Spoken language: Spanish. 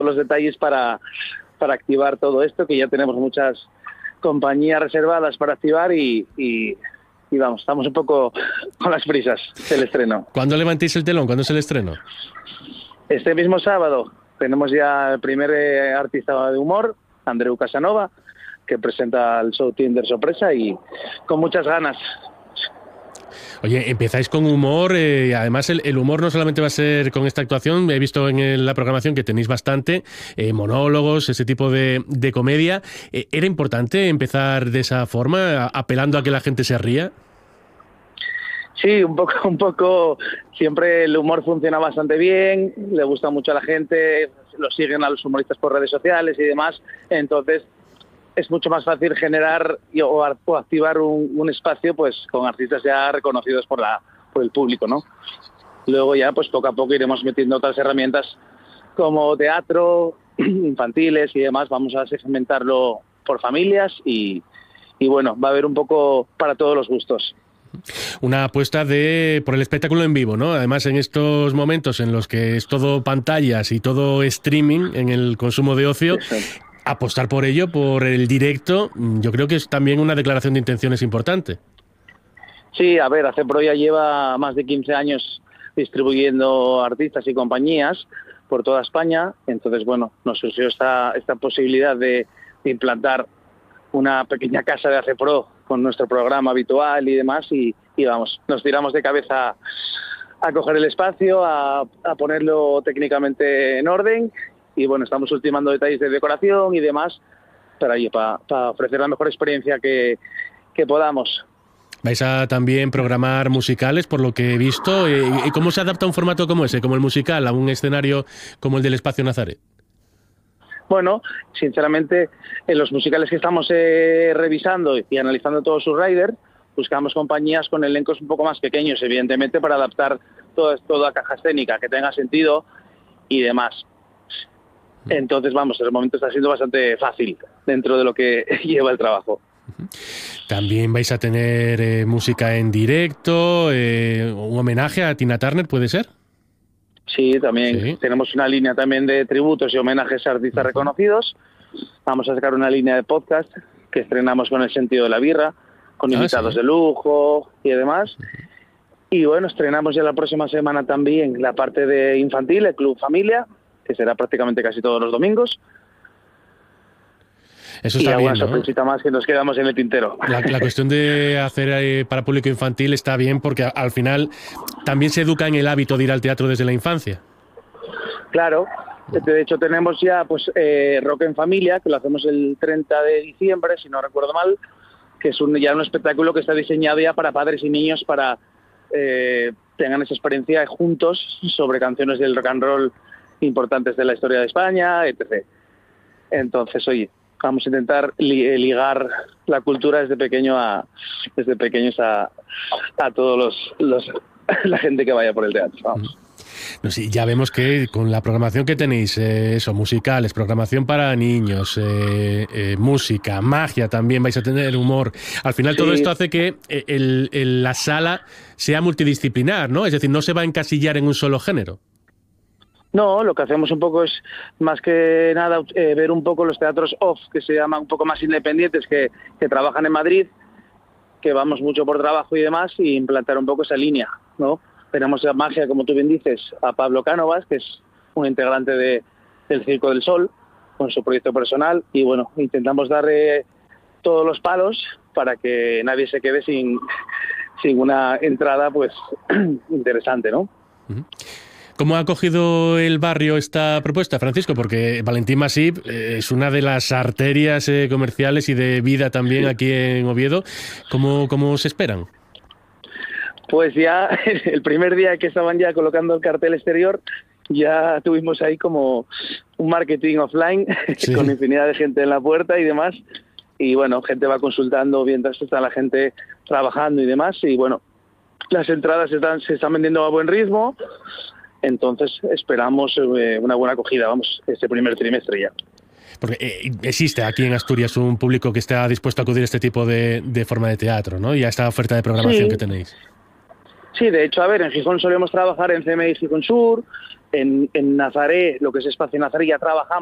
los detalles para activar todo esto, que ya tenemos muchas compañías reservadas para activar y vamos, estamos un poco con las prisas del estreno. ¿Cuándo levantéis el telón? ¿Cuándo es el estreno? Este mismo sábado tenemos ya el primer artista de humor, Andreu Casanova, que presenta el show Tinder Sorpresa y con muchas ganas. Oye, empezáis con humor, además el humor no solamente va a ser con esta actuación, he visto en la programación que tenéis bastante, monólogos, ese tipo de comedia. ¿Era importante empezar de esa forma, apelando a que la gente se ría? Sí, un poco, siempre el humor funciona bastante bien, le gusta mucho a la gente, lo siguen a los humoristas por redes sociales y demás, entonces es mucho más fácil generar o activar un espacio pues con artistas ya reconocidos por el público, ¿no? Luego ya pues poco a poco iremos metiendo otras herramientas como teatro, infantiles y demás, vamos a segmentarlo por familias y bueno, va a haber un poco para todos los gustos. Una apuesta por el espectáculo en vivo, ¿no? Además, en estos momentos en los que es todo pantallas y todo streaming en el consumo de ocio, exacto, apostar por ello, por el directo, yo creo que es también una declaración de intenciones importante. Sí, a ver, ACPRO ya lleva más de 15 años distribuyendo artistas y compañías por toda España, entonces, bueno, nos surgió esta posibilidad de implantar una pequeña casa de ACPRO con nuestro programa habitual y demás, y vamos, nos tiramos de cabeza a coger el espacio, a ponerlo técnicamente en orden, y bueno, estamos ultimando detalles de decoración y demás para ofrecer la mejor experiencia que podamos. ¿Vais a también programar musicales, por lo que he visto? ¿Y cómo se adapta un formato como ese, como el musical, a un escenario como el del Espacio Nazaret? Bueno, sinceramente, en los musicales que estamos revisando y analizando todos sus riders, buscamos compañías con elencos un poco más pequeños, evidentemente, para adaptar toda caja escénica, que tenga sentido y demás. Entonces, vamos, el momento está siendo bastante fácil dentro de lo que lleva el trabajo. También vais a tener música en directo, un homenaje a Tina Turner, ¿puede ser? Sí, también sí. Tenemos una línea también de tributos y homenajes a artistas reconocidos. Vamos a sacar una línea de podcast que estrenamos con El Sentido de la Birra, con invitados de lujo y demás. Y bueno, estrenamos ya la próxima semana también la parte de infantil, el Club Familia, que será prácticamente casi todos los domingos. Eso está y bien, alguna ¿no? sorpresita más que nos quedamos en el tintero. La cuestión de hacer para público infantil está bien porque al final también se educa en el hábito de ir al teatro desde la infancia. Claro, de hecho tenemos ya pues Rock en Familia, que lo hacemos el 30 de diciembre, si no recuerdo mal, que es ya un espectáculo que está diseñado ya para padres y niños para tengan esa experiencia juntos sobre canciones del rock and roll importantes de la historia de España, etc. Entonces, oye, vamos a intentar ligar la cultura desde pequeños a todos la gente que vaya por el teatro. Vamos. No, sí, ya vemos que con la programación que tenéis, musicales, programación para niños, música, magia también, vais a tener humor. Al final todo esto hace que la sala sea multidisciplinar, ¿no? Es decir, no se va a encasillar en un solo género. No, lo que hacemos un poco es, más que nada, ver un poco los teatros off, que se llaman un poco más independientes, que trabajan en Madrid, que vamos mucho por trabajo y demás, y implantar un poco esa línea, ¿no? Tenemos a magia, como tú bien dices, a Pablo Cánovas, que es un integrante del Circo del Sol, con su proyecto personal, y bueno, intentamos darle todos los palos para que nadie se quede sin una entrada pues interesante, ¿no? Uh-huh. ¿Cómo ha acogido el barrio esta propuesta, Francisco? Porque Valentín Masip es una de las arterias comerciales y de vida también aquí en Oviedo. ¿Cómo se esperan? Pues ya el primer día que estaban ya colocando el cartel exterior, ya tuvimos ahí como un marketing offline, sí, con infinidad de gente en la puerta y demás. Y bueno, gente va consultando mientras está la gente trabajando y demás. Y bueno, las entradas se están vendiendo a buen ritmo. Entonces esperamos una buena acogida, vamos, este primer trimestre ya. Porque existe aquí en Asturias un público que está dispuesto a acudir a este tipo de forma de teatro, ¿no? Y a esta oferta de programación que tenéis. Sí, de hecho, a ver, en Gijón solemos trabajar en CMI Gijón Sur, en Nazaré, lo que es Espacio Nazaré, ya trabajamos